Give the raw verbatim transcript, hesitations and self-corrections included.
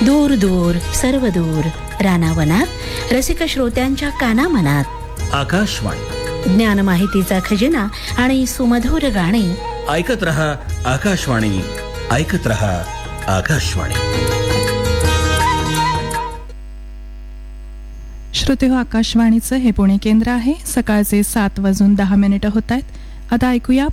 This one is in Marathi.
दूर दूर सर्व दूर रानावनात रसिक श्रोत्यांच्या कानामनात आकाशवाणी ज्ञान माहितीचा खजिना आणि सुमधुर गाणी. ऐकत रहा आकाशवाणी, ऐकत रहा आकाशवाणी. श्रोते हो, आकाशवाणीचं हे पुणे केंद्र आहे. सकाळचे सात वाजून दहा मिनिटं होत आहेत. आता ऐकूया